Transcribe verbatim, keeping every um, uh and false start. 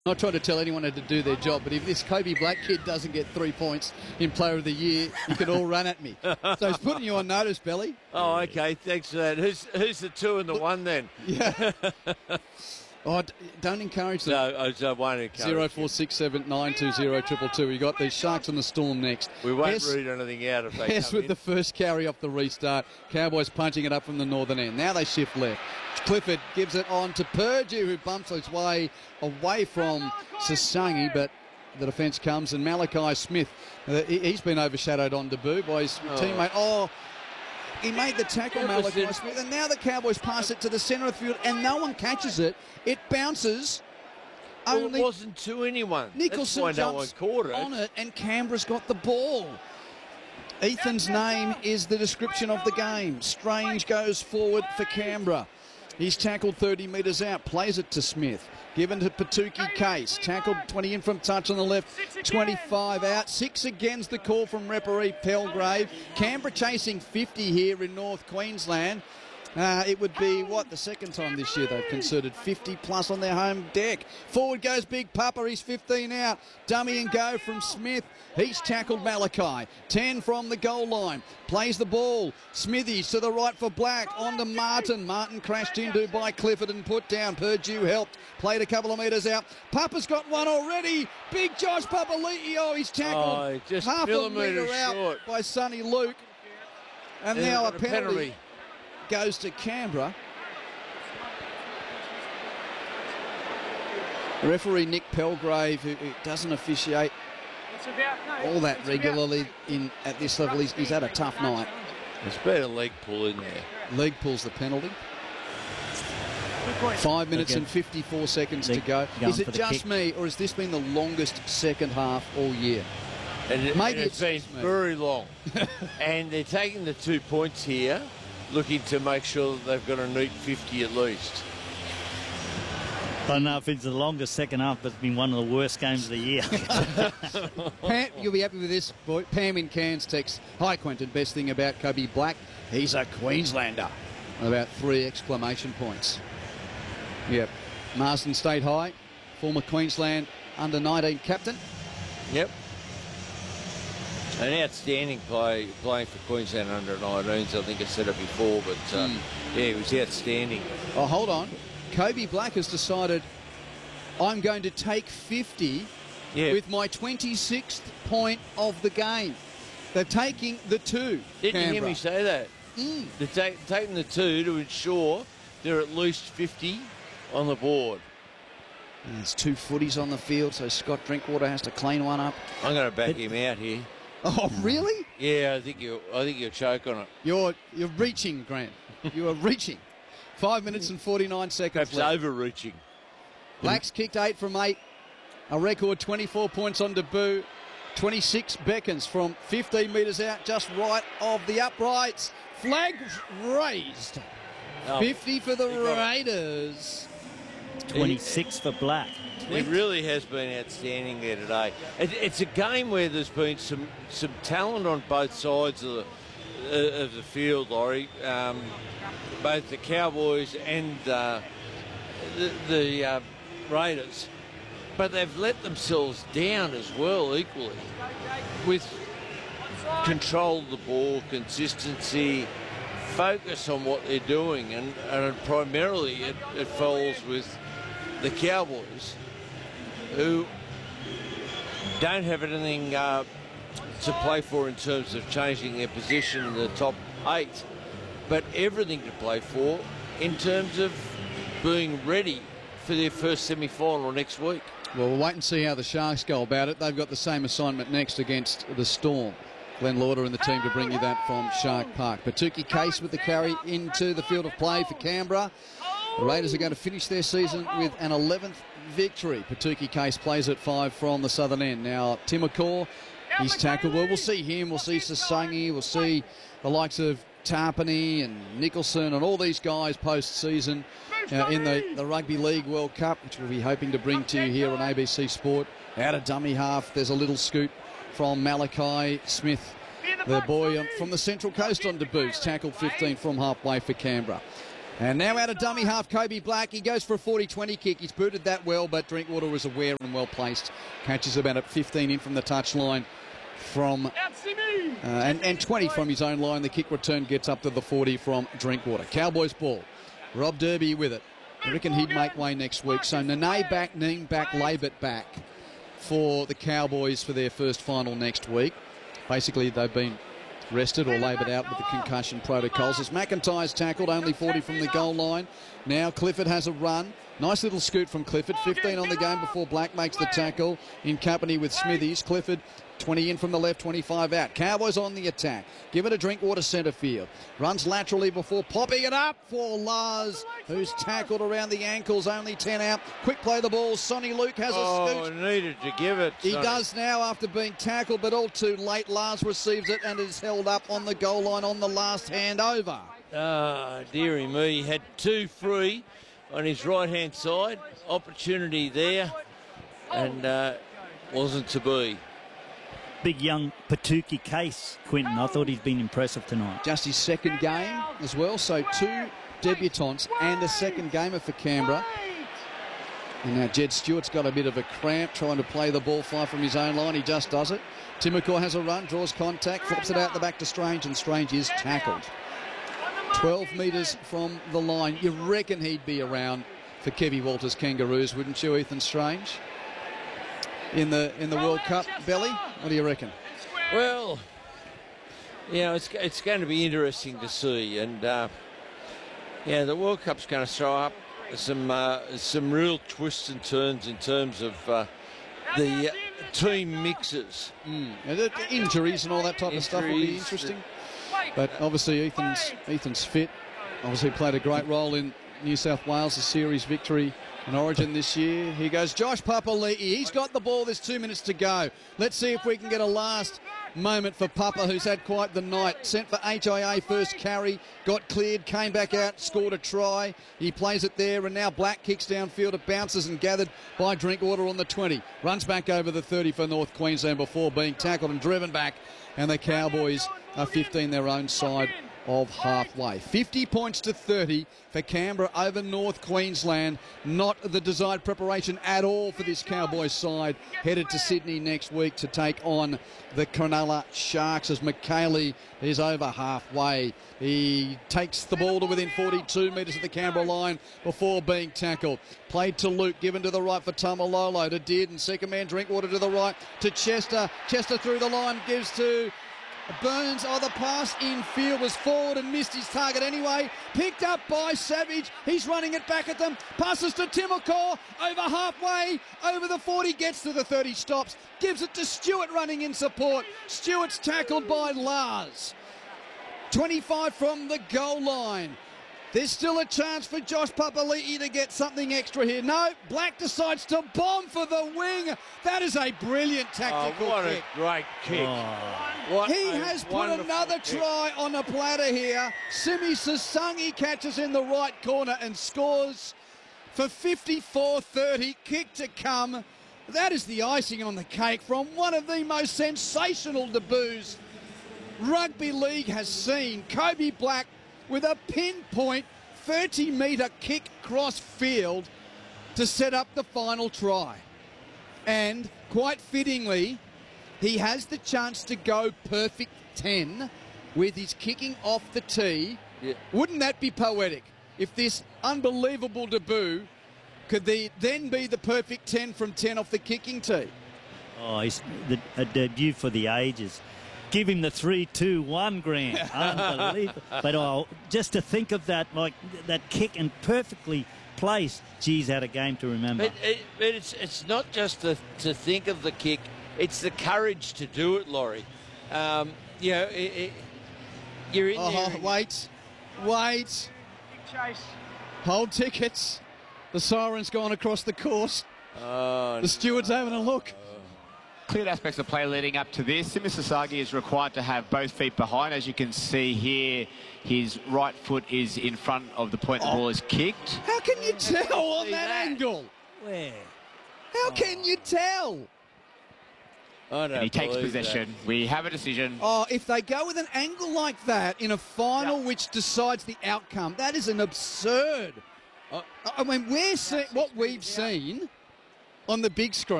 Not trying to tell anyone how to do their job, but if this Kobe Black kid doesn't get three points in Player of the Year, you can all run at me. So he's putting you on notice, Belly. Oh, okay. Thanks for that. Who's who's the two and the Look, one then? Yeah. Oh, don't encourage them. No, I I won't encourage Zero four six seven nine two zero triple two. We got the Sharks and the Storm next. We won't Hess, read anything out if they Hess come with in. the first carry off the restart. Cowboys punching it up from the northern end. Now they shift left. Clifford gives it on to Purdue, who bumps his way away from Sasangi, but the defence comes, and Malachi Smith, uh, he, he's been overshadowed on debut by his oh. teammate. Oh, he made the tackle, Malachi Smith, and now the Cowboys pass it to the centre of the field, and no one catches it. It bounces. Well, only it wasn't to anyone. Nicholson That's why no one jumps caught it. on it, and Canberra's got the ball. Ethan's name is the description of the game. Strange goes forward for Canberra. He's tackled thirty metres out, plays it to Smith. Given to Patuki Case. Tackled twenty in from touch on the left, twenty-five out. Six against the call from referee Pelgrave. Canberra chasing fifty here in North Queensland. Uh, it would be, what, the second time this year they've concerted fifty plus on their home deck. Forward goes Big Papa, he's fifteen out. Dummy and go from Smith. He's tackled Malachi. ten from the goal line. Plays the ball. Smithies to the right for Black. On to Martin. Martin crashed into by Clifford and put down. Purdue helped. Played a couple of metres out. Papa's got one already. Big Josh Papali'i. Oh, he's tackled Oh, just half a metre out short. by Sonny Luke. And Yeah, now a a penalty. penalty. Goes to Canberra. Referee Nick Pelgrave, who, who doesn't officiate all that regularly in at this level, he's, he's had a tough night. There's been a leg pull in there. Leg pulls the penalty. Five minutes and fifty-four seconds to go. Is it just me, or has this been the longest second half all year? And it, Maybe and it's been me. very long. And they're taking the two points here, looking to make sure that they've got a neat fifty at least. I don't know if it's the longest second half, but it's been one of the worst games of the year. Pam, you'll be happy with this, boy. Pam in Cairns text, "Hi Quentin, best thing about Kobe Black, he's a Queenslander." About three exclamation points. Yep. Marsden State High, former Queensland under nineteen captain. Yep. An outstanding play playing for Queensland under nineteens. I think I said it before, but uh, mm. yeah, he was outstanding. Oh, hold on. Kobe Black has decided, I'm going to take fifty yeah. with my twenty-sixth point of the game. They're taking the two. Didn't Canberra. you hear me say that? Mm. They're ta taking the two to ensure they're at least fifty on the board. And there's two footies on the field, so Scott Drinkwater has to clean one up. I'm going to back him out here. Oh, really? Yeah, I think you. I think you'll choke on it. You're you're reaching, Grant. You are reaching. Five minutes and forty-nine seconds Perhaps left. overreaching. Black's kicked eight from eight. A record twenty-four points on debut. twenty-six beckons from fifteen metres out, just right of the uprights. Flag raised. Oh, fifty for the Raiders. twenty-six for Black. It really has been outstanding there today. It, it's a game where there's been some some talent on both sides of the uh, of the field, Laurie. Um, both the Cowboys and uh, the, the uh, Raiders, but they've let themselves down as well equally with control of the ball, consistency, focus on what they're doing, and, and primarily it, it falls with the Cowboys, who don't have anything uh, to play for in terms of changing their position in the top eight, but everything to play for in terms of being ready for their first semi-final next week. Well, we'll wait and see how the Sharks go about it. They've got the same assignment next against the Storm. Glenn Lauder and the team to bring you that from Shark Park. Patuki Case with the carry into the field of play for Canberra. The Raiders are going to finish their season with an eleventh victory. Patuki Case plays at five from the southern end. Now, Timokor, he's tackled well. We'll see him. We'll see Sasangi. We'll see the likes of Tarpany and Nicholson and all these guys post-season uh, in the, the Rugby League World Cup, which we'll be hoping to bring to you here on A B C Sport. Out of dummy half, there's a little scoot from Malachi Smith, the boy from the Central Coast on debuts, tackled fifteen from halfway for Canberra. And now out of dummy half, Kobe Black. He goes for a forty twenty kick. He's booted that well, but Drinkwater was aware and well placed. Catches about at fifteen in from the touchline from uh, and, and twenty from his own line. The kick return gets up to the forty from Drinkwater. Cowboys ball. Rob Derby with it. I reckon he'd make way next week. So Nene back, Neem back, Labert back for the Cowboys for their first final next week. Basically, they've been rested or laboured out with the concussion protocols. As McIntyre's tackled, only forty from the goal line. Now Clifford has a run. Nice little scoot from Clifford. fifteen on the game before Black makes the tackle in company with Smithies. Clifford twenty in from the left, twenty-five out. Cowboys on the attack. Give it a Drinkwater centre field. Runs laterally before popping it up for Lars, who's tackled around the ankles. Only ten out. Quick play the ball. Sonny Luke has a Oh, scoot. needed to give it. He Sonny. does now after being tackled, but all too late. Lars receives it and is held up on the goal line on the last handover. Ah, dearie me. He had two free on his right-hand side. Opportunity there, and uh, wasn't to be. Big young Patuki case, Quinton. I thought he's been impressive tonight. Just his second game as well, so two debutants and a second gamer for Canberra. And now Jed Stewart's got a bit of a cramp trying to play the ball far from his own line. He just does it. Timokor has a run, draws contact, flips it out the back to Strange, and Strange is tackled. twelve metres from the line. You reckon he'd be around for Kevy Walters Kangaroos, wouldn't you, Ethan Strange? In the in the World Cup, Belly? What do you reckon? Well, you know, it's it's going to be interesting to see, and uh, yeah, the World Cup's going to throw up some uh, some real twists and turns in terms of uh, the uh, team mixes. Mm. And the injuries and all that type of stuff will be Injuries, interesting. But obviously Ethan's Ethan's fit. Obviously played a great role in New South Wales' series victory in Origin this year. Here goes Josh Papali'i. He's got the ball. There's two minutes to go. Let's see if we can get a last moment for Papa, who's had quite the night. Sent for H I A first carry, got cleared, came back out, scored a try. He plays it there, and now Black kicks downfield. It bounces and gathered by Drinkwater on the twenty. Runs back over the thirty for North Queensland before being tackled and driven back. And the Cowboys are fifteen their own side of halfway. fifty points to thirty for Canberra over North Queensland. Not the desired preparation at all for this Cowboys side. Headed to Sydney next week to take on the Cronulla Sharks as McKaylee is over halfway. He takes the ball to within forty-two metres of the Canberra line before being tackled. Played to Luke, given to the right for Tamalolo, to Dearden, second man Drinkwater to the right to Chester. Chester through the line, gives to Burns. Oh, the pass in field was forward and missed his target anyway. Picked up by Savage. He's running it back at them. Passes to Timokor. Over halfway. Over the forty. Gets to the thirty. Stops. Gives it to Stewart running in support. Stewart's tackled by Lars. twenty-five from the goal line. There's still a chance for Josh Papali'i to get something extra here. No, Black decides to bomb for the wing. That is a brilliant tactical Oh, what kick. a great kick. Oh. What He a has put wonderful another kick. try on a platter here. Simi Sasangi catches in the right corner and scores for fifty-four thirty. Kick to come. That is the icing on the cake from one of the most sensational debuts rugby league has seen. Kobe Black with a pinpoint thirty metre kick cross field to set up the final try. And quite fittingly, he has the chance to go perfect ten with his kicking off the tee. Yeah. Wouldn't that be poetic if this unbelievable debut could the, then be the perfect ten from ten off the kicking tee? Oh, he's the, a debut for the ages. Give him the three, two, one grand. Unbelievable. But oh, just to think of that, like that kick and perfectly placed, geez, had a game to remember. But, it, but it's it's not just to, to think of the kick, it's the courage to do it, Laurie. Um, you know, it, it, you're in Oh, there. wait, wait. Hold tickets. The siren's gone across the course. Oh, The steward's having a look. Cleared aspects of play leading up to this. Simi Sasagi is required to have both feet behind. As you can see here, his right foot is in front of the point the Oh. ball is kicked. How can you tell on see that, that. angle? Where? How can you tell? I don't And he takes believe possession. We have a decision. Oh, if they go with an angle like that in a final Yeah. which decides the outcome, that is an absurd. I I mean, we're see- what we've seen on the big screen.